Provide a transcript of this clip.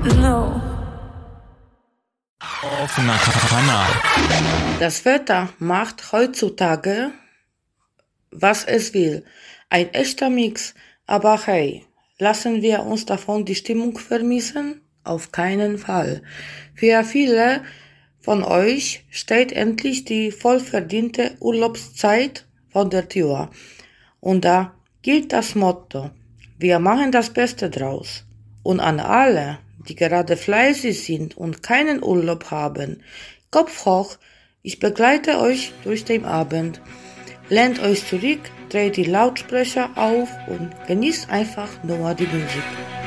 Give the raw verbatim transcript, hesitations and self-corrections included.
No. Offener Kanal. Das Wetter macht heutzutage, was es will. Ein echter Mix. Aber hey, lassen wir uns davon die Stimmung vermissen? Auf keinen Fall. Für viele von euch steht endlich die vollverdiente Urlaubszeit vor der Tür. Und da gilt das Motto: Wir machen das Beste draus. Und an alle, die gerade fleißig sind und keinen Urlaub haben, Kopf hoch, ich begleite euch durch den Abend. Lehnt euch zurück, dreht die Lautsprecher auf und genießt einfach nur die Musik.